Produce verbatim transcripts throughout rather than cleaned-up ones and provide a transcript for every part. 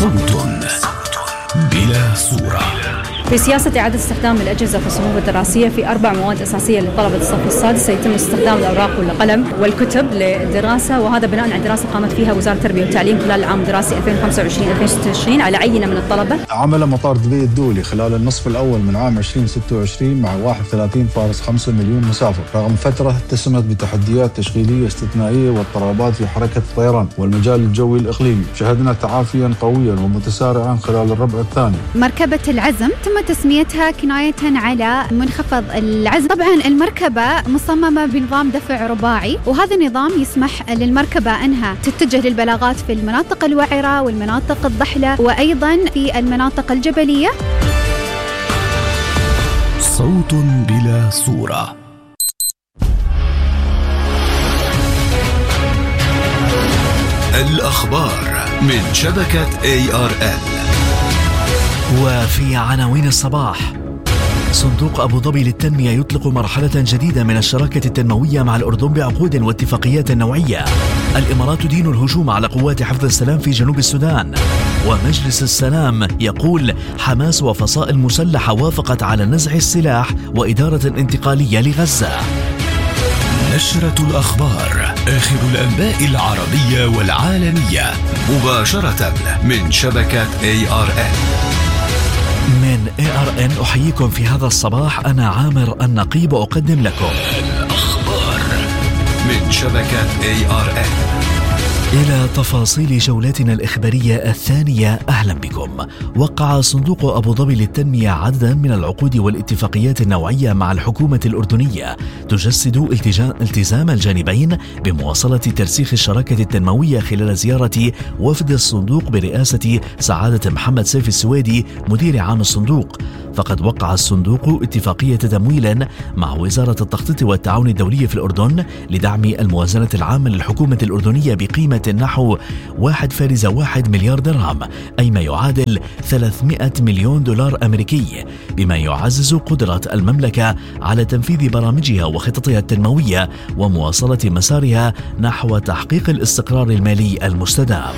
صوت بلا صورة. في سياسة إعادة استخدام الأجهزة في الصفوف الدراسية في أربع مواد أساسية لطلبة الصف السادس سيتم استخدام الأوراق والقلم والكتب للدراسة، وهذا بناء على دراسة قامت فيها وزارة التربية والتعليم خلال العام الدراسي ألفين وخمسة وعشرين ألفين وستة وعشرين على عينة من الطلبة. عمل مطار دبي الدولي خلال النصف الأول من عام ألفين وستة وعشرين مع واحد وثلاثين فاصلة خمسة مليون مسافر، رغم فترة اتسمت بتحديات تشغيلية استثنائية واضطرابات في حركة الطيران والمجال الجوي الإقليمي. شهدنا تعافيا قويا ومتسارعا خلال الربع الثاني. مركبة العزم تم تسميتها كناية على منخفض العزم. طبعا المركبة مصممة بنظام دفع رباعي، وهذا النظام يسمح للمركبة أنها تتجه للبلاغات في المناطق الوعرة والمناطق الضحلة وأيضا في المناطق الجبلية. صوت بلا صورة. الأخبار من شبكة إيه آر إل. وفي عناوين الصباح: صندوق أبو ظبي للتنمية يطلق مرحلة جديدة من الشراكة التنموية مع الأردن بعقود واتفاقيات نوعية. الإمارات تدين الهجوم على قوات حفظ السلام في جنوب السودان. ومجلس السلام يقول حماس وفصائل مسلحة وافقت على نزع السلاح وإدارة انتقالية لغزة. نشرة الأخبار، آخر الأنباء العربية والعالمية مباشرة من شبكة إيه آر إل. من إيه آر إن أحييكم في هذا الصباح، أنا عامر النقيب أقدم لكم الأخبار من شبكة إيه آر إل. إلى تفاصيل جولتنا الإخبارية الثانية، أهلا بكم. وقع صندوق أبو ظبي للتنمية عددا من العقود والاتفاقيات النوعية مع الحكومة الأردنية تجسد التزام الجانبين بمواصلة ترسيخ الشراكة التنموية خلال زيارة وفد الصندوق برئاسة سعادة محمد سيف السويدي مدير عام الصندوق. فقد وقع الصندوق اتفاقية تمويل مع وزارة التخطيط والتعاون الدولي في الأردن لدعم الموازنة العامة للحكومة الأردنية بقيمة نحو واحد فاصلة واحد مليار درهم، أي ما يعادل ثلاثمائة مليون دولار أمريكي، بما يعزز قدرة المملكة على تنفيذ برامجها وخططها التنموية ومواصلة مسارها نحو تحقيق الاستقرار المالي المستدام.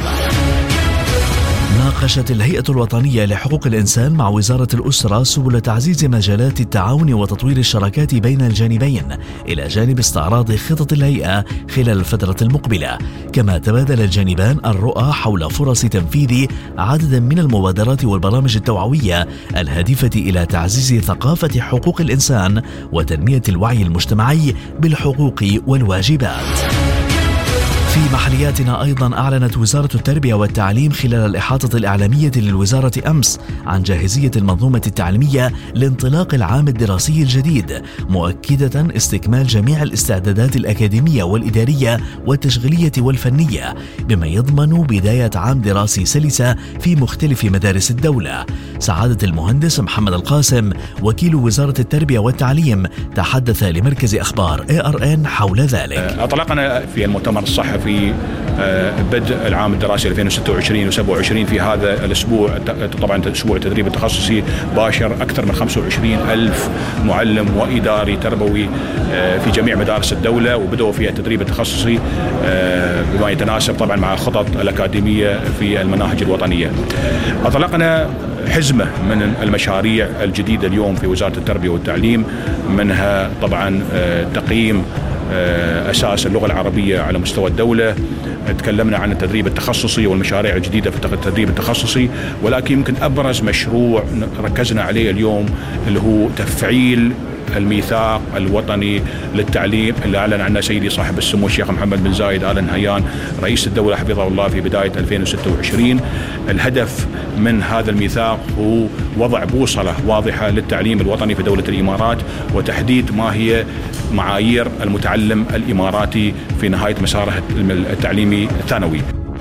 ناقشت الهيئة الوطنية لحقوق الإنسان مع وزارة الأسرة سبل تعزيز مجالات التعاون وتطوير الشراكات بين الجانبين، إلى جانب استعراض خطط الهيئة خلال الفترة المقبلة. كما تبادل الجانبان الرؤى حول فرص تنفيذ عدد من المبادرات والبرامج التوعوية الهادفة إلى تعزيز ثقافة حقوق الإنسان وتنمية الوعي المجتمعي بالحقوق والواجبات. في محلياتنا أيضا أعلنت وزارة التربية والتعليم خلال الإحاطة الإعلامية للوزارة أمس عن جاهزية المنظومة التعليمية لانطلاق العام الدراسي الجديد، مؤكدة استكمال جميع الاستعدادات الأكاديمية والإدارية والتشغيلية والفنية، بما يضمن بداية عام دراسي سلسة في مختلف مدارس الدولة. سعادة المهندس محمد القاسم وكيل وزارة التربية والتعليم تحدث لمركز أخبار إيه آر إن حول ذلك. أطلقنا في المؤتمر الصحفي في بدء العام الدراسي ألفين وستة وعشرين وسبعة وعشرين في هذا الأسبوع. طبعا أسبوع التدريب التخصصي باشر أكثر من خمسة وعشرين ألف معلم وإداري تربوي في جميع مدارس الدولة، وبدأوا في التدريب التخصصي بما يتناسب طبعا مع الخطط الأكاديمية في المناهج الوطنية. أطلقنا حزمة من المشاريع الجديدة اليوم في وزارة التربية والتعليم، منها طبعا تقييم أساس اللغة العربية على مستوى الدولة. تكلمنا عن التدريب التخصصي والمشاريع الجديدة في التدريب التخصصي، ولكن يمكن أبرز مشروع ركزنا عليه اليوم اللي هو تفعيل الميثاق الوطني للتعليم اللي أعلن عنه سيدي صاحب السمو الشيخ محمد بن زايد آل نهيان رئيس الدولة حفظه الله في بداية ألفين وستة وعشرين. الهدف من هذا الميثاق هو وضع بوصلة واضحة للتعليم الوطني في دولة الإمارات، وتحديد ما هي معايير المتعلم الإماراتي في نهاية مساره التعليمي الثانوي.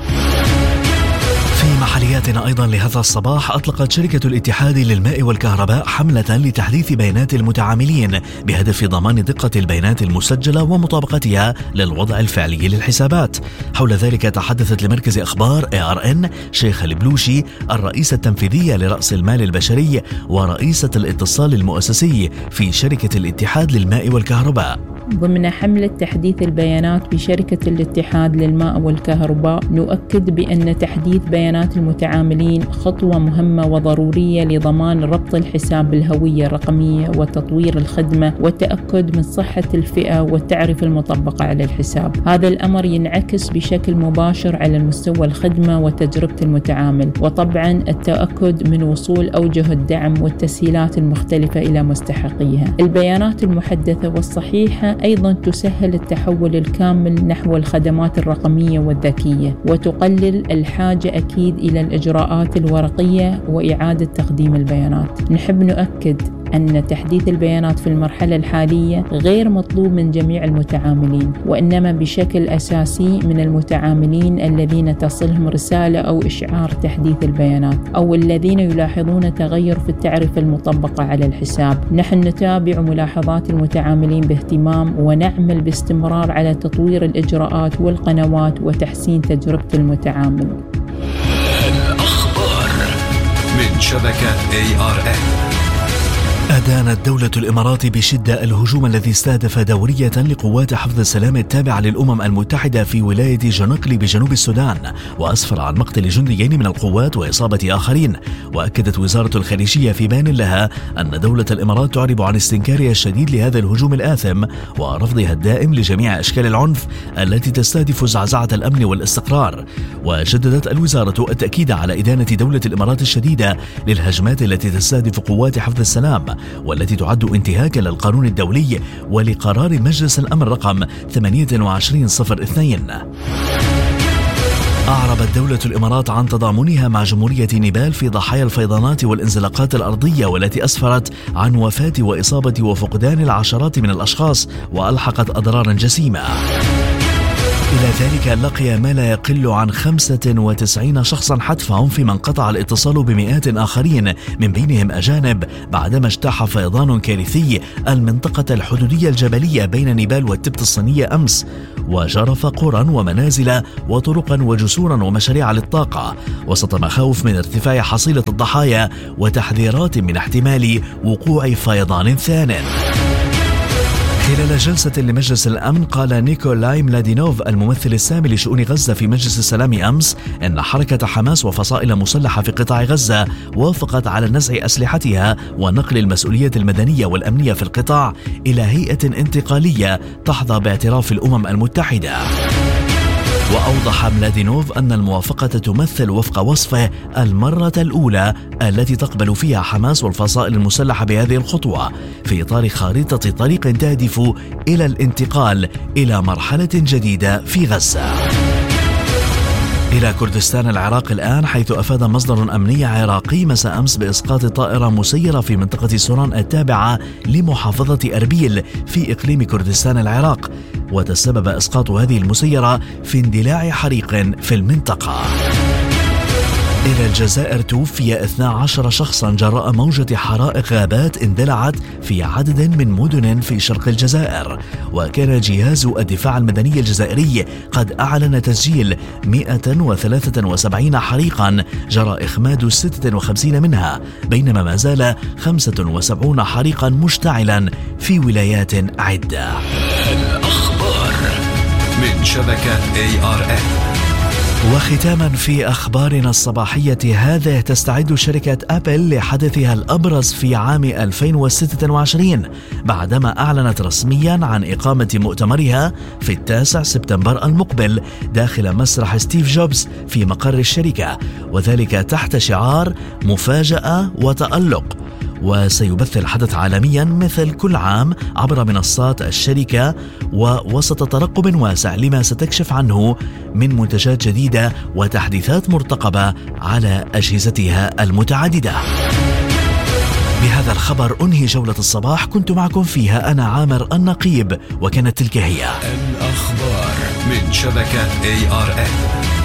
في محلياتنا أيضا لهذا الصباح، أطلقت شركة الاتحاد للماء والكهرباء حملة لتحديث بيانات المتعاملين بهدف ضمان دقة البيانات المسجلة ومطابقتها للوضع الفعلي للحسابات. حول ذلك تحدثت لمركز أخبار إيه آر إن شيخ البلوشي الرئيسة التنفيذية لرأس المال البشري ورئيسة الاتصال المؤسسي في شركة الاتحاد للماء والكهرباء. ضمن حملة تحديث البيانات بشركة الاتحاد للماء والكهرباء، نؤكد بأن تحديث بيانات المتعاملين خطوة مهمة وضرورية لضمان ربط الحساب بالهوية الرقمية وتطوير الخدمة والتأكد من صحة الفئة والتعرفة المطبقة على الحساب. هذا الأمر ينعكس بشكل مباشر على المستوى الخدمة وتجربة المتعامل، وطبعا التأكد من وصول أوجه الدعم والتسهيلات المختلفة إلى مستحقيها. البيانات المحدثة والصحيحة أيضا تسهل التحول الكامل نحو الخدمات الرقمية والذكية، وتقلل الحاجة أكيد إلى الإجراءات الورقية وإعادة تقديم البيانات. نحب نؤكد أن تحديث البيانات في المرحلة الحالية غير مطلوب من جميع المتعاملين، وإنما بشكل أساسي من المتعاملين الذين تصلهم رسالة أو إشعار تحديث البيانات، أو الذين يلاحظون تغير في التعرفة المطبقة على الحساب. نحن نتابع ملاحظات المتعاملين باهتمام، ونعمل باستمرار على تطوير الإجراءات والقنوات وتحسين تجربة المتعامل. الأخبار من شبكة إيه آر إن. أدانت دولة الإمارات بشدة الهجوم الذي استهدف دورية لقوات حفظ السلام التابعة للأمم المتحدة في ولاية جنقلي بجنوب السودان، وأسفر عن مقتل جنديين من القوات وإصابة آخرين. وأكدت وزارة الخارجية في بيان لها أن دولة الإمارات تعرب عن استنكارها الشديد لهذا الهجوم الآثم ورفضها الدائم لجميع أشكال العنف التي تستهدف زعزعة الأمن والاستقرار. وشددت الوزارة التأكيد على إدانة دولة الإمارات الشديدة للهجمات التي تستهدف قوات حفظ السلام، والتي تعد انتهاكا للقانون الدولي ولقرار مجلس الأمن رقم ثمانية وعشرين صفر اثنين. أعربت دولة الإمارات عن تضامنها مع جمهورية نيبال في ضحايا الفيضانات والانزلاقات الأرضية، والتي أسفرت عن وفاة وإصابة وفقدان العشرات من الأشخاص وألحقت أضرارا جسيمة. إلى ذلك لقي ما لا يقل عن خمسة وتسعين شخصا حتفهم، فيما انقطع الاتصال بمئات آخرين من بينهم أجانب بعدما اجتاح فيضان كارثي المنطقة الحدودية الجبلية بين نيبال والتبت الصينية أمس، وجرف قرى ومنازل وطرقا وجسورا ومشاريع للطاقة، وسط مخاوف من ارتفاع حصيلة الضحايا وتحذيرات من احتمال وقوع فيضان ثان. خلال جلسة لمجلس الأمن، قال نيكولاي ملادينوف الممثل السامي لشؤون غزة في مجلس السلام أمس إن حركة حماس وفصائل مسلحة في قطاع غزة وافقت على نزع أسلحتها ونقل المسؤولية المدنية والأمنية في القطاع إلى هيئة انتقالية تحظى باعتراف الأمم المتحدة. وأوضح ملادينوف أن الموافقة تمثل وفق وصفه المرة الأولى التي تقبل فيها حماس والفصائل المسلحة بهذه الخطوة في إطار خارطة طريق تهدف إلى الانتقال إلى مرحلة جديدة في غزة. إلى كردستان العراق الآن، حيث أفاد مصدر أمني عراقي مساء أمس بإسقاط طائرة مسيرة في منطقة سوران التابعة لمحافظة أربيل في إقليم كردستان العراق، وتسبب إسقاط هذه المسيرة في اندلاع حريق في المنطقة. إلى الجزائر، توفي اثنا عشر شخصا جراء موجة حرائق غابات اندلعت في عدد من مدن في شرق الجزائر، وكان جهاز الدفاع المدني الجزائري قد أعلن تسجيل مئة وثلاثة وسبعين حريقا جرى إخماد ستة وخمسين منها، بينما ما زال خمسة وسبعين حريقا مشتعلا في ولايات عدة. الأخبار من شبكة إيه آر إن. وختاما في أخبارنا الصباحية هذه، تستعد شركة أبل لحدثها الأبرز في عام ألفين وستة وعشرين بعدما أعلنت رسميا عن إقامة مؤتمرها في التاسع سبتمبر المقبل داخل مسرح ستيف جوبز في مقر الشركة، وذلك تحت شعار مفاجأة وتألق. وسيبث الحدث عالميا مثل كل عام عبر منصات الشركة، ووسط ترقب واسع لما ستكشف عنه من منتجات جديدة وتحديثات مرتقبة على أجهزتها المتعددة. بهذا الخبر أنهي جولة الصباح، كنت معكم فيها أنا عامر النقيب، وكانت تلك هي الأخبار من شبكة إيه آر إن.